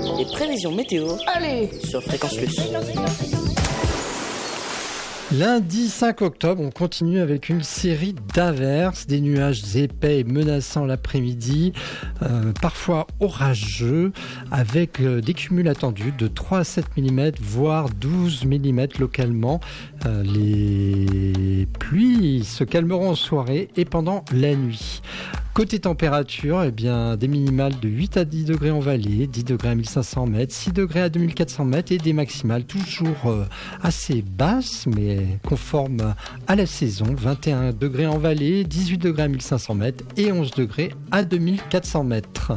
Les prévisions météo. Allez, sur Fréquence Plus. Lundi 5 octobre, on continue avec une série d'averses, des nuages épais et menaçants l'après-midi, parfois orageux, avec des cumuls attendus de 3 à 7 mm, voire 12 mm localement. Les pluies se calmeront en soirée et pendant la nuit. Côté température, eh bien, des minimales de 8 à 10 degrés en vallée, 10 degrés à 1500 mètres, 6 degrés à 2400 mètres et des maximales toujours assez basses mais conformes à la saison, 21 degrés en vallée, 18 degrés à 1500 mètres et 11 degrés à 2400 mètres.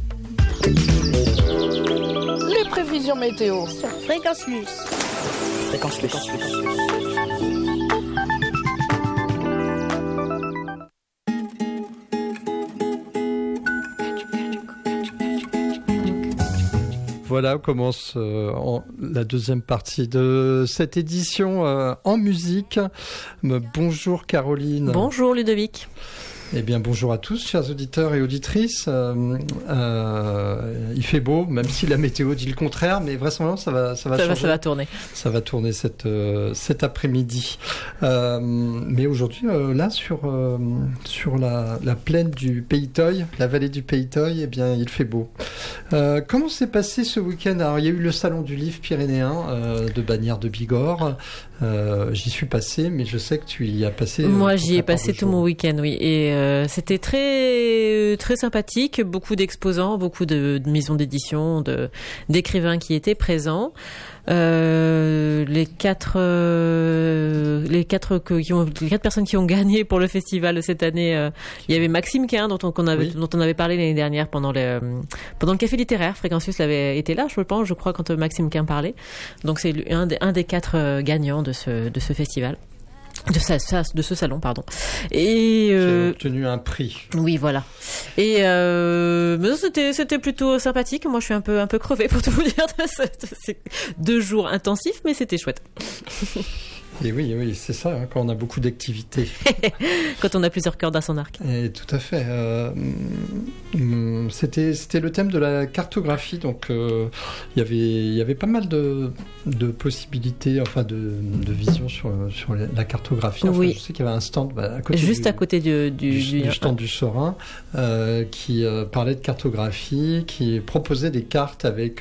les prévisions météo. Sur Fréquence Plus. Fréquence Plus. Voilà, on commence la deuxième partie de cette édition en musique. Bonjour Caroline. Bonjour Ludovic. Eh bien, bonjour à tous, chers auditeurs et auditrices. Il fait beau, même si la météo dit le contraire, mais vraisemblablement ça va changer. Ça va tourner. Ça va tourner cet après-midi. Mais aujourd'hui, là, sur la plaine du Pays Toy, la vallée du Pays Toy, eh bien, il fait beau. Comment s'est passé ce week-end ? Alors, il y a eu le salon du livre pyrénéen de Bagnères de Bigorre. J'y suis passé, mais je sais que tu y as passé. Moi, j'y ai passé tout mon week-end, oui. Et c'était très très sympathique. Beaucoup d'exposants, beaucoup de maisons d'édition, d'écrivains qui étaient présents. Les quatre personnes qui ont gagné pour le festival de cette année, il y avait Maxime Quin dont on avait parlé l'année dernière pendant le café littéraire. Fréquence Plus avait été là, je crois, quand Maxime Quin parlait. Donc c'est un des 4 gagnants de ce festival. De ce salon, pardon. Et qui a obtenu un prix. Oui, voilà. Et c'était plutôt sympathique. Moi, je suis un peu crevée pour tout vous dire de ces 2 jours intensifs, mais c'était chouette. Et oui, c'est ça, hein, quand on a beaucoup d'activités. Quand on a plusieurs cordes à son arc. Et tout à fait. C'était le thème de la cartographie, donc il y avait pas mal de possibilités, enfin de visions sur la cartographie. Enfin, oui. Je sais qu'il y avait un stand à côté à côté du stand du Serein qui parlait de cartographie, qui proposait des cartes avec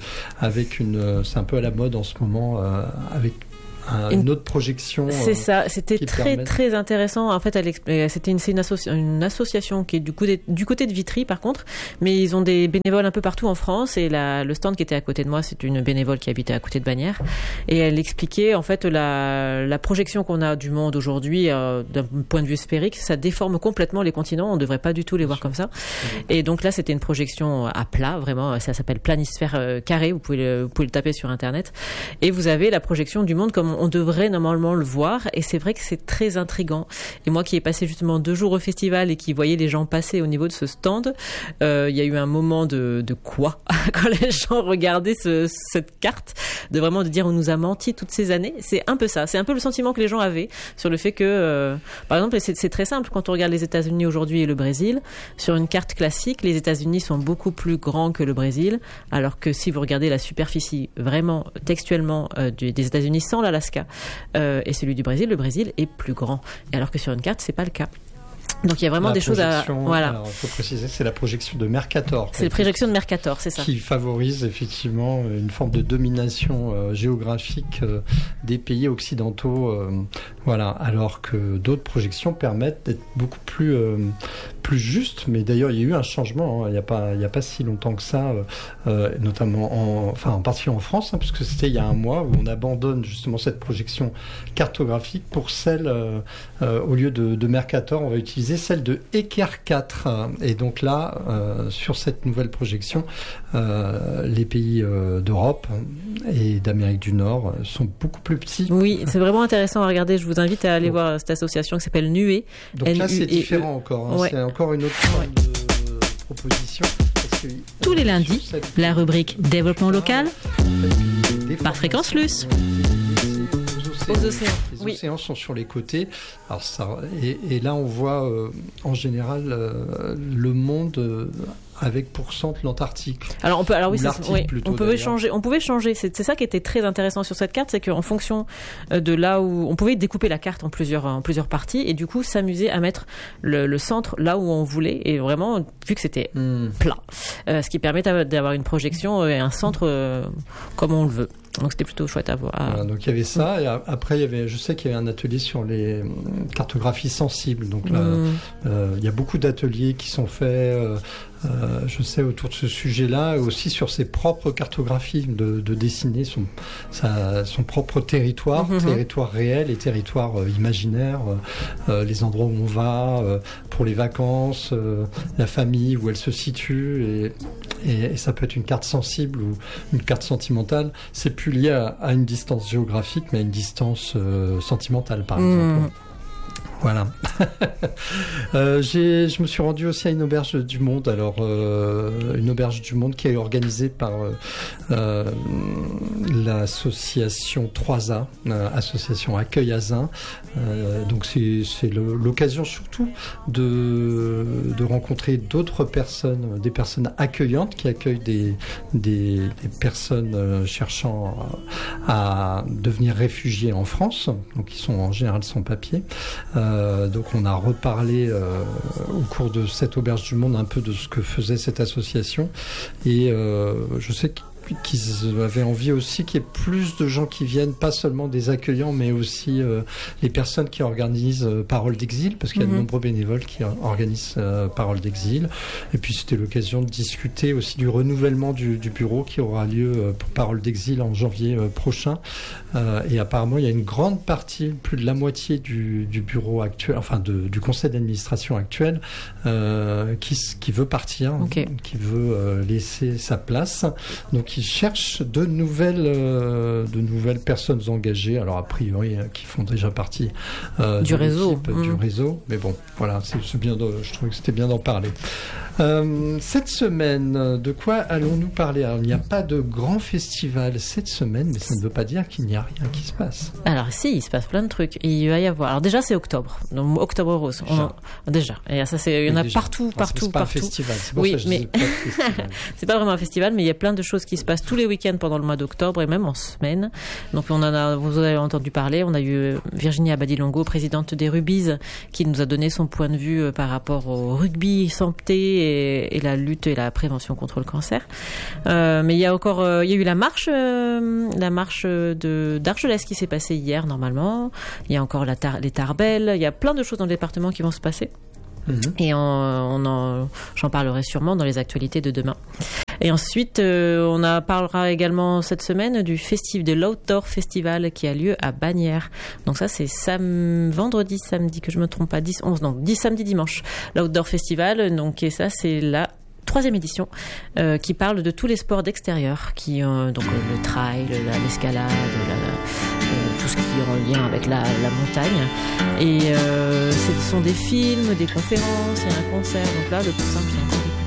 une, c'est un peu à la mode en ce moment, avec une autre projection. C'est ça, c'était très intéressant. En fait, c'est une association qui est du côté de Vitry, par contre, mais ils ont des bénévoles un peu partout en France. Et le stand qui était à côté de moi, c'est une bénévole qui habitait à côté de Bagnères. Et elle expliquait en fait la projection qu'on a du monde aujourd'hui d'un point de vue sphérique, ça déforme complètement les continents. On ne devrait pas du tout les voir comme ça. Et donc là, c'était une projection à plat, vraiment. Ça s'appelle planisphère carré. Vous pouvez le taper sur Internet. Et vous avez la projection du monde comme on devrait normalement le voir, et c'est vrai que c'est très intriguant. Et moi qui ai passé justement 2 jours au festival et qui voyais les gens passer au niveau de ce stand, il y a eu un moment de quoi quand les gens regardaient cette carte, de vraiment de dire on nous a menti toutes ces années. C'est un peu ça, c'est un peu le sentiment que les gens avaient sur le fait que, par exemple, c'est très simple, quand on regarde les États-Unis aujourd'hui et le Brésil, sur une carte classique, les États-Unis sont beaucoup plus grands que le Brésil, alors que si vous regardez la superficie vraiment textuellement des États-Unis sans l'Alaska et celui du Brésil, le Brésil est plus grand. Et alors que sur une carte, c'est pas le cas. Donc il y a vraiment des choses à... Voilà. Alors, il faut préciser, c'est la projection de Mercator. C'est la projection de Mercator, c'est ça. Qui favorise effectivement une forme de domination géographique des pays occidentaux. Voilà. Alors que d'autres projections permettent d'être beaucoup plus justes. Mais d'ailleurs, il y a eu un changement. Il n'y a pas si longtemps que ça, notamment en particulier en France, puisque c'était il y a un mois où on abandonne justement cette projection cartographique pour celle, au lieu de Mercator, on va utiliser celle de Eker 4. Et donc là, sur cette nouvelle projection, les pays d'Europe et d'Amérique du Nord sont beaucoup plus petits. Oui, c'est vraiment intéressant à regarder. Je vous invite à aller voir cette association qui s'appelle NUE. Donc là, c'est différent encore. Ouais. C'est encore une autre forme de proposition. Tous les lundis, la rubrique Développement local par Fréquence Plus. Aux océans. Les océans sont sur les côtés. Alors et là, on voit en général le monde avec pour centre l'Antarctique. Alors plutôt, on pouvait changer. C'est ça qui était très intéressant sur cette carte, c'est qu'en fonction de là où on pouvait découper la carte en plusieurs parties et du coup s'amuser à mettre le centre là où on voulait et vraiment vu que c'était plat, ce qui permet d'avoir une projection et un centre comme on le veut. Donc c'était plutôt chouette à voir. Voilà, donc il y avait ça et après je sais qu'il y avait un atelier sur les cartographies sensibles. Donc là, il y a beaucoup d'ateliers qui sont faits. Je sais autour de ce sujet-là, et aussi sur ses propres cartographies, de dessiner son propre territoire, territoire réel et territoire imaginaire, les endroits où on va, pour les vacances, la famille, où elle se situe, et ça peut être une carte sensible ou une carte sentimentale. C'est plus lié à une distance géographique, mais à une distance sentimentale, par exemple. Voilà. Je me suis rendu aussi à une auberge du monde. Alors, une auberge du monde qui est organisée par l'association 3A, association Accueil Azin. Donc, c'est l'occasion surtout de rencontrer d'autres personnes, des personnes accueillantes qui accueillent des personnes cherchant à devenir réfugiés en France, donc qui sont en général sans papier. Donc on a reparlé au cours de cette auberge du monde un peu de ce que faisait cette association et je sais qu'ils avaient envie aussi qu'il y ait plus de gens qui viennent, pas seulement des accueillants, mais aussi les personnes qui organisent Parole d'Exil, parce qu'il y a de nombreux bénévoles qui organisent Parole d'Exil. Et puis c'était l'occasion de discuter aussi du renouvellement du bureau qui aura lieu pour Parole d'Exil en janvier prochain. Et apparemment, il y a une grande partie, plus de la moitié du bureau actuel, enfin du conseil d'administration actuel, qui veut partir, qui veut laisser sa place. Donc ils cherchent de nouvelles personnes engagées, alors a priori qui font déjà partie du réseau. Du réseau. Mais bon, voilà, je trouvais que c'était bien d'en parler. Cette semaine, de quoi allons-nous parler? Alors, il n'y a pas de grand festival cette semaine, mais ça ne veut pas dire qu'il n'y a rien qui se passe. Alors si, il se passe plein de trucs. Il va y avoir. Alors déjà, c'est octobre, donc Octobre Rose. Déjà. Et ça, il y en a partout. C'est pas un festival. C'est pour ça que je disais pas de festival. C'est pas vraiment un festival, mais il y a plein de choses qui se passent tous les week-ends pendant le mois d'octobre et même en semaine. Donc vous avez entendu parler. On a eu Virginie Abadi-Longo, présidente des Rubies, qui nous a donné son point de vue par rapport au rugby, santé et la lutte et la prévention contre le cancer. Mais il y a eu la marche d'Argelès qui s'est passée hier normalement. Il y a encore les Tarbelles. Il y a plein de choses dans le département qui vont se passer. Et j'en parlerai sûrement dans les actualités de demain. Et ensuite, on parlera également cette semaine de l'Outdoor Festival qui a lieu à Bagnères. Donc ça, c'est vendredi, samedi, que je me trompe pas, 10, 11, non, 10, samedi, dimanche. L'Outdoor Festival, donc, et ça, c'est la 3e édition, qui parle de tous les sports d'extérieur, donc le trail, l'escalade, tout ce qui est en lien avec la montagne. Et ce sont des films, des conférences, il y a un concert. Donc là, le plus simple, c'est un